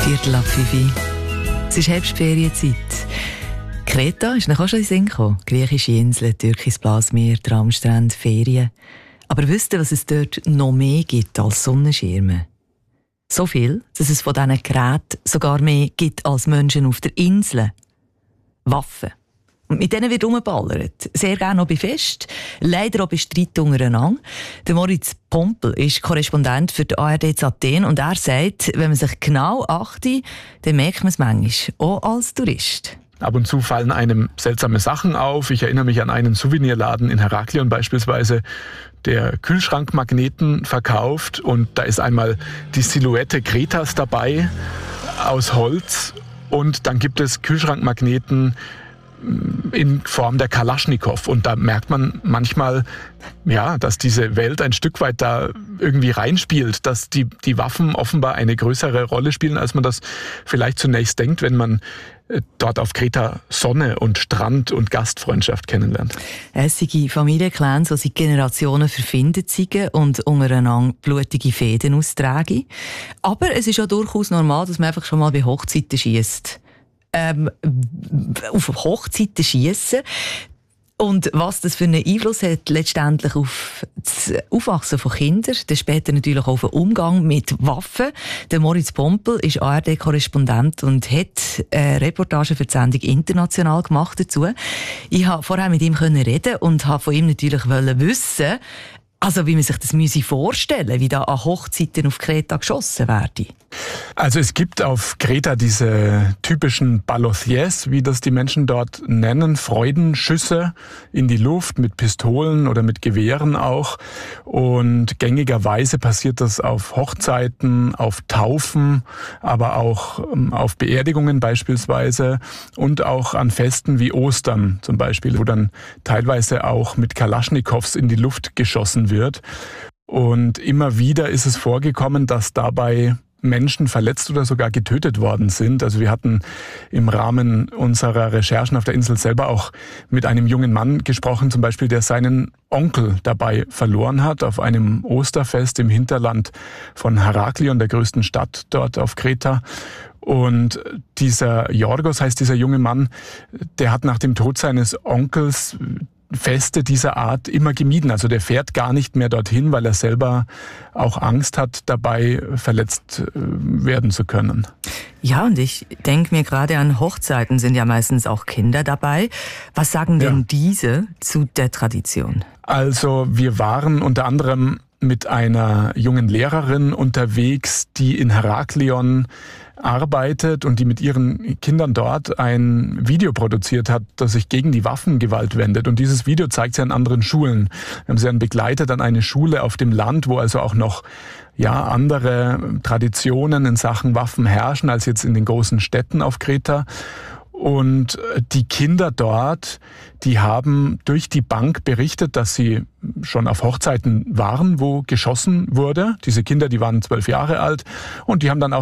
4:45. Es ist Herbstferienzeit. Kreta ist noch auch schon in den Sinn gekommen. Griechische Inseln, türkisches Blasmeer, Traumstrände, Ferien. Aber wisst ihr, was es dort noch mehr gibt als Sonnenschirme? So viel, dass es von diesen Geräten sogar mehr gibt als Menschen auf der Insel. Waffen. Und mit denen wird rumgeballert. Sehr gerne auch bei Fest, leider auch bei Streit untereinander. Der Moritz Pompel ist Korrespondent für die ARD in Athen und er sagt, wenn man sich genau achtet, dann merkt man es manchmal, auch als Tourist. Ab und zu fallen einem seltsame Sachen auf. Ich erinnere mich an einen Souvenirladen in Heraklion beispielsweise, der Kühlschrankmagneten verkauft. Und da ist einmal die Silhouette Kretas dabei aus Holz. Und dann gibt es Kühlschrankmagneten in Form der Kalaschnikow. Und da merkt man manchmal, ja, dass diese Welt ein Stück weit da irgendwie reinspielt, dass die Waffen offenbar eine größere Rolle spielen, als man das vielleicht zunächst denkt, wenn man dort auf Kreta Sonne und Strand und Gastfreundschaft kennenlernt. Es sind Familienclans, die seit Generationen verfindet sind und untereinander blutige Fäden austragen. Aber es ist auch durchaus normal, dass man einfach schon mal bei Hochzeiten schiesst. Auf Hochzeiten schiessen. Und was das für einen Einfluss hat letztendlich auf das Aufwachsen von Kindern, dann später natürlich auch auf den Umgang mit Waffen. Der Moritz Pompel ist ARD-Korrespondent und hat eine Reportage für die Sendung international gemacht dazu. Ich konnte vorher mit ihm reden und wollte von ihm natürlich wissen, also wie man sich das vorstellen müsse, wie da an Hochzeiten auf Kreta geschossen werde. Also es gibt auf Kreta diese typischen Balothiers, wie das die Menschen dort nennen, Freudenschüsse in die Luft mit Pistolen oder mit Gewehren auch. Und gängigerweise passiert das auf Hochzeiten, auf Taufen, aber auch auf Beerdigungen beispielsweise und auch an Festen wie Ostern zum Beispiel, wo dann teilweise auch mit Kalaschnikows in die Luft geschossen wird. Und immer wieder ist es vorgekommen, dass dabei Menschen verletzt oder sogar getötet worden sind. Also wir hatten im Rahmen unserer Recherchen auf der Insel selber auch mit einem jungen Mann gesprochen, zum Beispiel, der seinen Onkel dabei verloren hat auf einem Osterfest im Hinterland von Heraklion, der größten Stadt dort auf Kreta. Und dieser Yorgos heißt dieser junge Mann, der hat nach dem Tod seines Onkels Feste dieser Art immer gemieden. Also der fährt gar nicht mehr dorthin, weil er selber auch Angst hat, dabei verletzt werden zu können. Ja, und ich denke mir gerade an Hochzeiten sind ja meistens auch Kinder dabei. Was sagen denn diese zu der Tradition? Also wir waren unter anderem mit einer jungen Lehrerin unterwegs, die in Heraklion arbeitet und die mit ihren Kindern dort ein Video produziert hat, das sich gegen die Waffengewalt wendet. Und dieses Video zeigt sie an anderen Schulen. Wir haben sie dann begleitet an eine Schule auf dem Land, wo also auch noch andere Traditionen in Sachen Waffen herrschen als jetzt in den großen Städten auf Kreta. Und die Kinder dort, die haben durch die Bank berichtet, dass sie schon auf Hochzeiten waren, wo geschossen wurde. Diese Kinder, die waren 12 Jahre alt und die haben dann auch